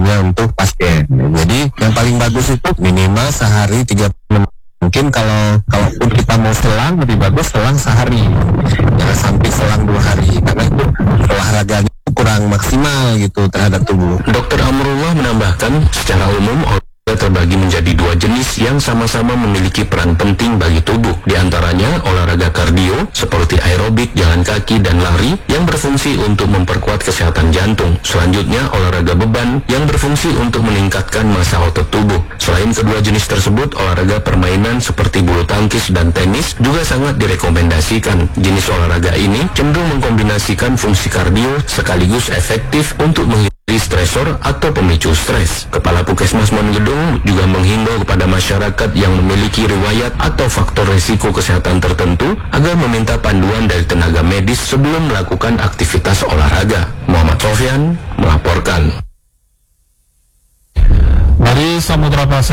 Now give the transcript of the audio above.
tentunya untuk pasien. Jadi yang paling bagus itu minimal sehari 30 menit. Mungkin kalaupun kita mau selang, lebih bagus selang sehari, jangan sampai selang 2 hari, karena itu olahraganya kurang maksimal gitu terhadap tubuh. Dr. Amrullah menambahkan, secara umum olahraga terbagi menjadi 2 jenis yang sama-sama memiliki peran penting bagi tubuh. Di antaranya olahraga kardio seperti aerobik, jalan kaki, dan lari yang berfungsi untuk memperkuat kesehatan jantung. Selanjutnya olahraga beban yang berfungsi untuk meningkatkan massa otot tubuh. Selain kedua jenis tersebut, olahraga permainan seperti bulu tangkis dan tenis juga sangat direkomendasikan. Jenis olahraga ini cenderung mengkombinasikan fungsi kardio sekaligus efektif untuk menghilangkan stresor atau pemicu stres. Kepala Puskesmas Monegedong juga menghimbau kepada masyarakat yang memiliki riwayat atau faktor risiko kesehatan tertentu agar meminta panduan dari tenaga medis sebelum melakukan aktivitas olahraga. Muhammad Sofyan melaporkan. Dari Samudra Pasir